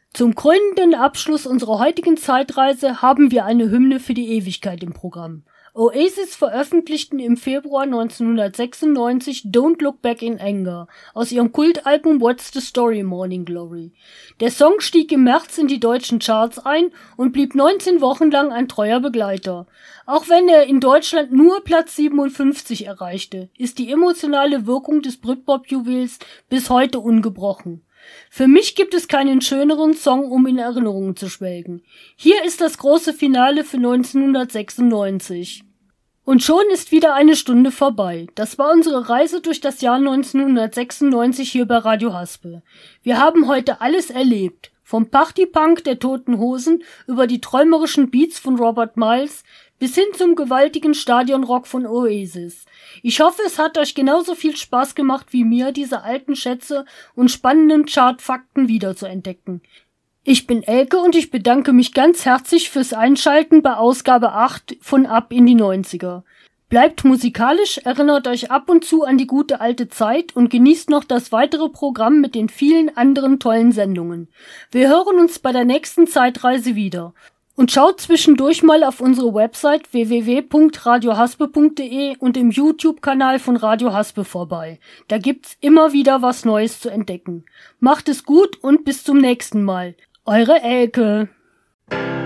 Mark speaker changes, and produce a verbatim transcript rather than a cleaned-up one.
Speaker 1: Zum krönenden Abschluss unserer heutigen Zeitreise haben wir eine Hymne für die Ewigkeit im Programm. Oasis veröffentlichten im Februar neunzehnhundertsechsundneunzig Don't Look Back in Anger aus ihrem Kultalbum What's the Story Morning Glory. Der Song stieg im März in die deutschen Charts ein und blieb neunzehn Wochen lang ein treuer Begleiter. Auch wenn er in Deutschland nur Platz siebenundfünfzig erreichte, ist die emotionale Wirkung des Britpop-Juwels bis heute ungebrochen. Für mich gibt es keinen schöneren Song, um in Erinnerungen zu schwelgen. Hier ist das große Finale für neunzehnhundertsechsundneunzig. Und schon ist wieder eine Stunde vorbei. Das war unsere Reise durch das Jahr neunzehnhundertsechsundneunzig hier bei Radio Haspel. Wir haben heute alles erlebt. Vom Partypunk der Toten Hosen über die träumerischen Beats von Robert Miles bis hin zum gewaltigen Stadionrock von Oasis. Ich hoffe, es hat euch genauso viel Spaß gemacht wie mir, diese alten Schätze und spannenden Chartfakten wiederzuentdecken. Ich bin Elke und ich bedanke mich ganz herzlich fürs Einschalten bei Ausgabe acht von Ab in die neunziger. Bleibt musikalisch, erinnert euch ab und zu an die gute alte Zeit und genießt noch das weitere Programm mit den vielen anderen tollen Sendungen. Wir hören uns bei der nächsten Zeitreise wieder. Und schaut zwischendurch mal auf unsere Website w w w punkt radio haspe punkt d e und im YouTube-Kanal von Radio Haspe vorbei. Da gibt's immer wieder was Neues zu entdecken. Macht es gut und bis zum nächsten Mal. Eure Elke.